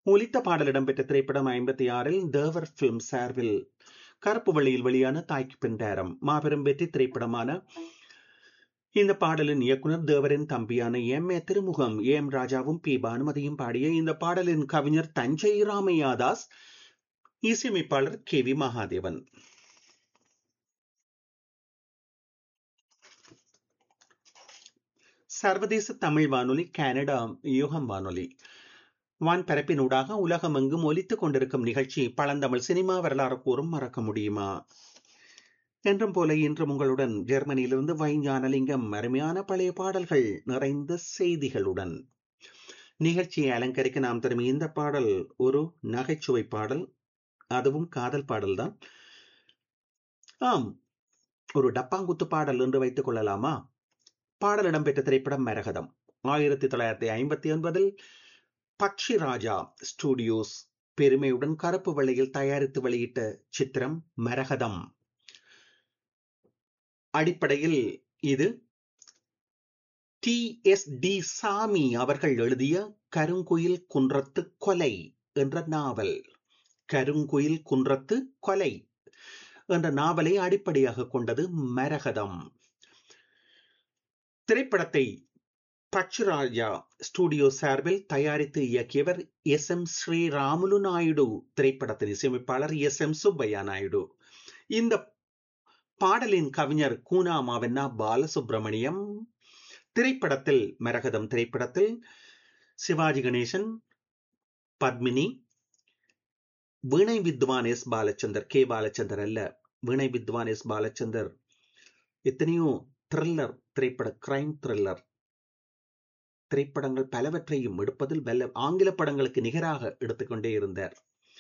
ஒலித்த பாடல் இடம்பெற்ற திரைப்படம் 56 தேவர் பிலிம் சார்பில் கருப்பு வெள்ளியில் வெளியான தாய்க்கு பின் நேரம் மாபெரும் வெற்றி திரைப்படமான இந்த பாடலின் இயக்குனர் தேவரின் தம்பியான திருமுகம் ராஜாவும் பி பானுமதியும் பாடிய இந்த பாடலின் கவிஞர் தஞ்சை ராமையாதாஸ், இசையமைப்பாளர் வி மகாதேவன். சர்வதேச தமிழ் வானொலி, கனடா யுகம் வானொலி வான்பரப்பினூடாக உலகமெங்கும் ஒலித்துக் கொண்டிருக்கும் நிகழ்ச்சி பழந்தமிழ் சினிமா வரலாறு கூறும் மறக்க முடியுமா. என்றும் போல இன்றும் உங்களுடன் ஜெர்மனியிலிருந்து வைஞானலிங்கம். அருமையான பழைய பாடல்கள் நிறைந்த செய்திகளுடன் நிகழ்ச்சியை அலங்கரிக்க நாம் தரும் இந்த பாடல் ஒரு நகைச்சுவை பாடல், அதுவும் காதல் பாடல்தான். ஆம், ஒரு டப்பாங்குத்து பாடல் என்று வைத்துக் கொள்ளலாமா. பாடல் இடம்பெற்ற திரைப்படம் மரகதம். 1959 பக்ஷி ராஜா ஸ்டுடியோஸ் பெருமையுடன் கருப்பு வெள்ளையில் தயாரித்து வெளியிட்ட சித்திரம் மரகதம். அடிப்படையில் இது TSD சாமி அவர்கள் எழுதிய கருங்குயில் குன்றத்து கொலை என்ற நாவல். கருங்குயில் குன்றத்து கொலை என்ற நாவலை அடிப்படையாக கொண்டது மரகதம். திரைப்படத்தை பக்ஷிராஜா ஸ்டுடியோ சார்பில் தயாரித்து இயக்கியவர் SM ஸ்ரீராமுலு நாயுடு. திரைப்படத்தின் இசையமைப்பாளர் SM சுப்பையா நாயுடு. இந்த பாடலின் கவிஞர் கூனாமாவென்னா பாலசுப்ரமணியம். திரைப்படத்தில் மரகதம் திரைப்படத்தில் சிவாஜி கணேசன், பத்மினி, வீணை வித்வான் S பாலச்சந்தர், K பாலச்சந்தர் அல்ல, வீணை வித்வான் S பாலச்சந்தர் எத்தனையோ த்ரில்லர் திரைப்பட, கிரைம் த்ரில்லர் திரைப்படங்கள் பலவற்றையும் எடுப்பதில் வல்ல, ஆங்கில படங்களுக்கு நிகராக எடுத்துக்கொண்டே இருந்தார்.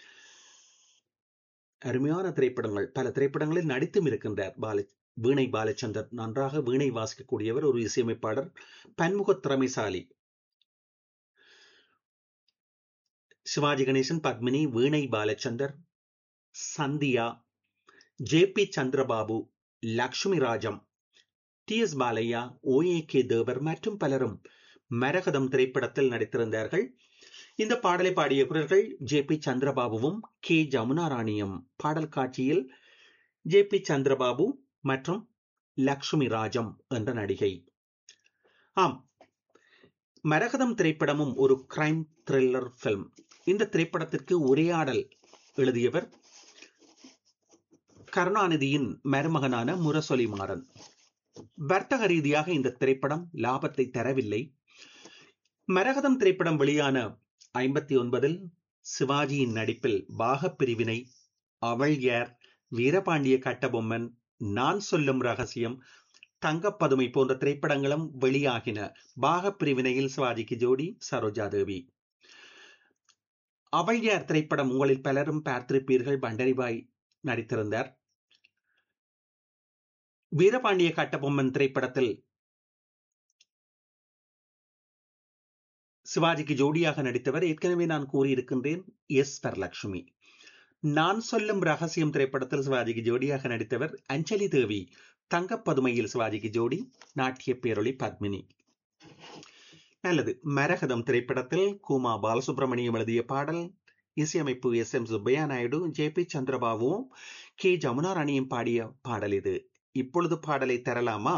அருமையான திரைப்படங்கள், பல திரைப்படங்களில் நடித்தும் இருக்கின்றார். வீணை பாலச்சந்தர் நன்றாக வீணை வாசிக்கக்கூடியவர், ஒரு இசையமைப்பாளர், பன்முக திறமைசாலி. சிவாஜி கணேசன், பத்மினி, வீணை Balachander, Sandhya, JP Chandrababu, Lakshmi Rajam, TS Balaiah, OAK தேவர் மற்றும் பலரும் மரகதம் திரைப்படத்தில் நடித்திருந்தார்கள். இந்த பாடலை பாடிய குரல்கள் JP சந்திரபாபுவும் K ஜமுனா ராணியும். பாடல் காட்சியில் JP சந்திரபாபு மற்றும் லக்ஷ்மி ராஜம் என்ற நடிகை. ஆம், மரகதம் திரைப்படமும் ஒரு கிரைம் த்ரில்லர் பிலிம். இந்த திரைப்படத்திற்கு உரையாடல் எழுதியவர் கருணாநிதியின் மருமகனான முரசொலி மாறன். வர்த்தக ரீதியாக இந்த திரைப்படம் லாபத்தை தரவில்லை. மரகதம் திரைப்படம் வெளியான 59 சிவாஜியின் நடிப்பில் பாகப்பிரிவினை, அவள் யார், வீரபாண்டிய கட்டபொம்மன், நான் சொல்லும் ரகசியம், தங்கப்பதுமை போன்ற திரைப்படங்களும் வெளியாகின. பாகப்பிரிவினையில் சிவாஜிக்கு ஜோடி சரோஜா தேவி. அவள் யார் திரைப்படம் உங்களில் பலரும் பார்த்திருப்பீர்கள், பண்டரிபாய் நடித்திருந்தார். வீரபாண்டிய கட்டபொம்மன் திரைப்படத்தில் சிவாஜிக்கு ஜோடியாக நடித்தவர் ஏற்கனவே நான் கூறியிருக்கின்றேன், S வரலட்சுமி. நான் சொல்லும் ரகசியம் திரைப்படத்தில் சிவாஜிக்கு ஜோடியாக நடித்தவர் அஞ்சலி தேவி. தங்கப்பதுமையில் சிவாஜிக்கு ஜோடி நாட்டிய பேரொளி பத்மினி. நல்லது. மரகதம் திரைப்படத்தில் கூமா பாலசுப்ரமணியம் எழுதிய பாடல், இசையமைப்பு SM Subbaiah Naidu, JP சந்திரபாபுவும் K Jamuna ராணியும் பாடிய பாடல் இது. இப்பொழுது பாடலை தரலாமா?